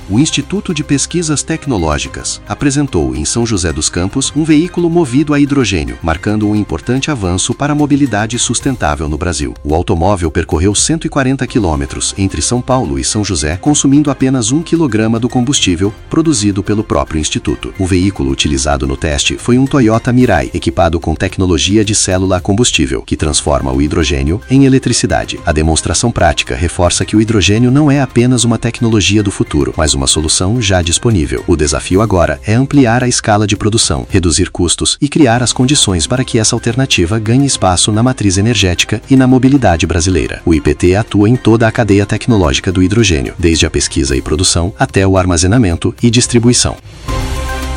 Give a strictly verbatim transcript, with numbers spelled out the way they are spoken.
o Instituto de Pesquisas Tecnológicas apresentou em São José dos Campos um veículo movido a hidrogênio, marcando um importante avanço para a mobilidade sustentável no Brasil. O automóvel percorreu cento e quarenta quilômetros entre São Paulo e São José, consumindo apenas um quilograma do combustível produzido pelo próprio Instituto. O veículo utilizado no teste foi um Toyota Mirai, equipado com tecnologia de célula a combustível, que transforma o hidrogênio em eletricidade. A demonstração prática reforça que o hidrogênio não é apenas uma tecnologia do futuro, mas uma solução já disponível. O desafio agora é ampliar a escala de produção, reduzir custos e criar as condições para que essa alternativa ganhe espaço na matriz energética e na mobilidade brasileira. O I P T atua em toda a cadeia tecnológica do hidrogênio, desde a pesquisa e produção até o armazenamento e distribuição.